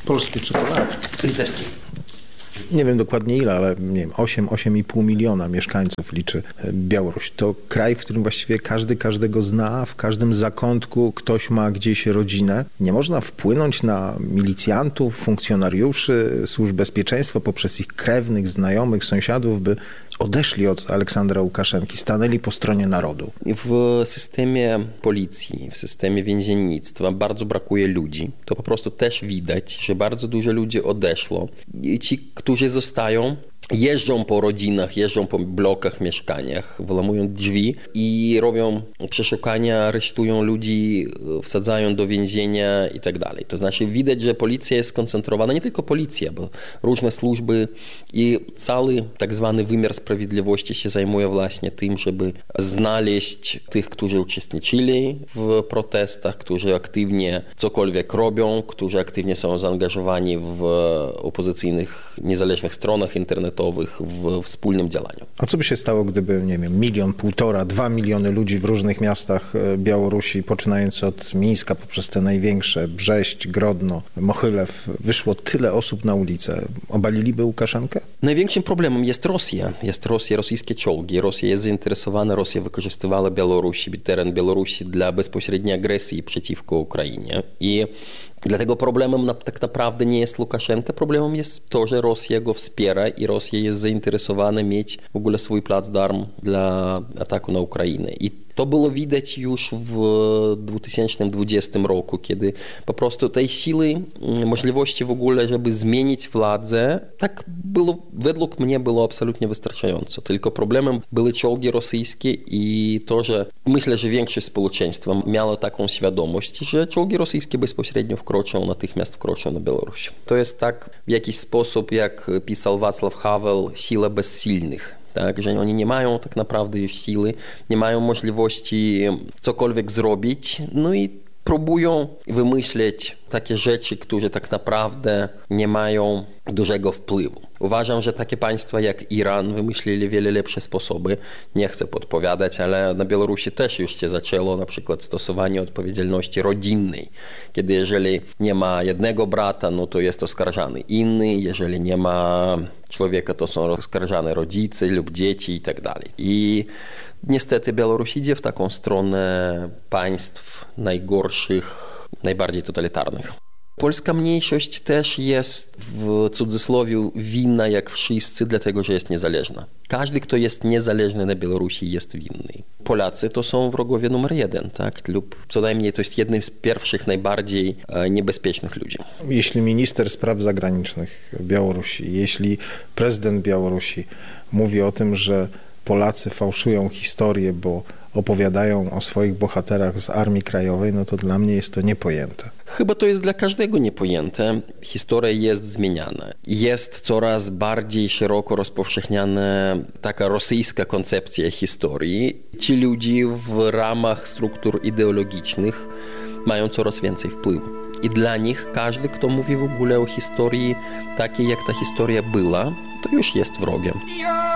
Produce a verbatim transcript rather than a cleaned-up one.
Polskie czekolady. Litewskie. Nie wiem dokładnie ile, ale nie wiem, osiem, osiem i pół miliona mieszkańców liczy Białoruś. To kraj, w którym właściwie każdy każdego zna, w każdym zakątku ktoś ma gdzieś rodzinę. Nie można wpłynąć na milicjantów, funkcjonariuszy służb bezpieczeństwa poprzez ich krewnych, znajomych, sąsiadów, by odeszli od Aleksandra Łukaszenki, stanęli po stronie narodu. W systemie policji, w systemie więziennictwa bardzo brakuje ludzi. To po prostu też widać, że bardzo dużo ludzi odeszło. I ci, którzy zostają, jeżdżą po rodzinach, jeżdżą po blokach, mieszkaniach, wyłamują drzwi i robią przeszukania, aresztują ludzi, wsadzają do więzienia i tak dalej. To znaczy widać, że policja jest skoncentrowana, nie tylko policja, bo różne służby i cały tak zwany wymiar sprawiedliwości się zajmuje właśnie tym, żeby znaleźć tych, którzy uczestniczyli w protestach, którzy aktywnie cokolwiek robią, którzy aktywnie są zaangażowani w opozycyjnych, niezależnych stronach internetowych, w wspólnym działaniu. A co by się stało, gdyby, nie wiem, milion, półtora, dwa miliony ludzi w różnych miastach Białorusi, poczynając od Mińska poprzez te największe, Brześć, Grodno, Mochylew, wyszło tyle osób na ulicę? Obaliliby Łukaszenkę? Największym problemem jest Rosja. Jest Rosja, rosyjskie czołgi. Rosja jest zainteresowana, Rosja wykorzystywała Białoruś, teren Białorusi dla bezpośredniej agresji przeciwko Ukrainie. I dlatego problemem tak naprawdę nie jest Łukaszenka, problemem jest to, że Rosja go wspiera i Rosja jest zainteresowana mieć w ogóle swój placdarm dla ataku na Ukrainę. I to było widać już w dwa tysiące dwudziestym roku, kiedy po prostu tej siły, możliwości w ogóle, żeby zmienić władzę, tak było, według mnie było absolutnie wystarczająco. Tylko problemem były czołgi rosyjskie i to, że myślę, że większość społeczeństwa miało taką świadomość, że czołgi rosyjskie bezpośrednio wkroczą, natychmiast wkroczą na Białoruś. To jest tak w jakiś sposób, jak pisał Václav Havel, siła bezsilnych. Tak, że oni nie mają tak naprawdę już siły, nie mają możliwości cokolwiek zrobić, no i próbują wymyśleć takie rzeczy, które tak naprawdę nie mają dużego wpływu. Uważam, że takie państwa jak Iran wymyślili wiele lepsze sposoby. Nie chcę podpowiadać, ale na Białorusi też już się zaczęło na przykład stosowanie odpowiedzialności rodzinnej. Kiedy jeżeli nie ma jednego brata, no to jest oskarżany inny. Jeżeli nie ma człowieka, to są oskarżane rodzice lub dzieci i tak dalej. I niestety Białoruś idzie w taką stronę państw najgorszych, najbardziej totalitarnych. Polska mniejszość też jest w cudzysłowie winna jak wszyscy, dlatego że jest niezależna. Każdy, kto jest niezależny na Białorusi, jest winny. Polacy to są wrogowie numer jeden, tak? Lub co najmniej to jest jednym z pierwszych, najbardziej niebezpiecznych ludzi. Jeśli minister spraw zagranicznych Białorusi, jeśli prezydent Białorusi mówi o tym, że Polacy fałszują historię, bo opowiadają o swoich bohaterach z Armii Krajowej, no to dla mnie jest to niepojęte. Chyba to jest dla każdego niepojęte. Historia jest zmieniana. Jest coraz bardziej szeroko rozpowszechniana taka rosyjska koncepcja historii. Ci ludzie w ramach struktur ideologicznych mają coraz więcej wpływu. I dla nich każdy, kto mówi w ogóle o historii takiej, jak ta historia była, to już jest wrogiem.